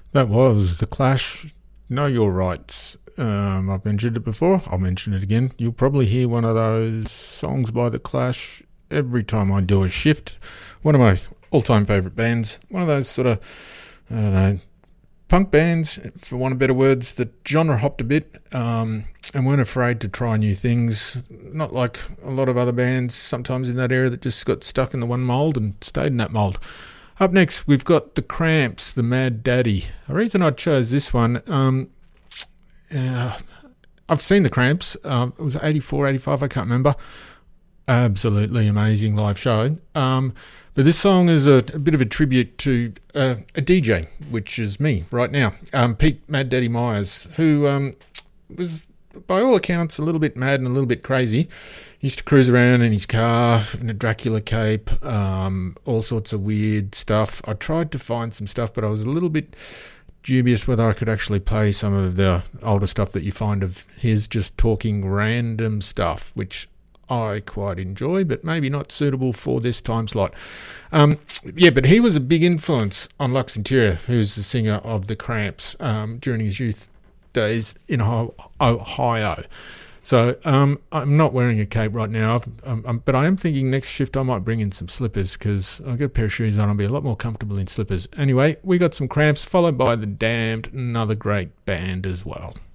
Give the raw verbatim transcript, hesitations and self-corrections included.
That was The Clash, Know Your Rights. Um, I've mentioned it before, I'll mention it again. You'll probably hear one of those songs by The Clash every time I do a shift. One of my all-time favourite bands. One of those sort of, I don't know, punk bands, for want of better words, that genre hopped a bit um, and weren't afraid to try new things. Not like a lot of other bands sometimes in that era that just got stuck in the one mould and stayed in that mould. Up next, we've got The Cramps, The Mad Daddy. The reason I chose this one, um, uh, I've seen The Cramps. Uh, it was eighty-four, eighty-five, I can't remember. Absolutely amazing live show. Um, but this song is a, a bit of a tribute to uh, a D J, which is me right now, um, Pete Mad Daddy Myers, who um, was, by all accounts, a little bit mad and a little bit crazy. He used to cruise around in his car in a Dracula cape, um, all sorts of weird stuff. I tried to find some stuff, but I was a little bit dubious whether I could actually play some of the older stuff that you find of his just talking random stuff, which I quite enjoy, but maybe not suitable for this time slot. Um, yeah, but he was a big influence on Lux Interior, who's the singer of The Cramps um, during his youth days in Ohio. So um, I'm not wearing a cape right now, I've, um, um, but I am thinking next shift I might bring in some slippers because I've got a pair of shoes on. I'll be a lot more comfortable in slippers. Anyway, we got some Cramps, followed by The Damned, another great band as well.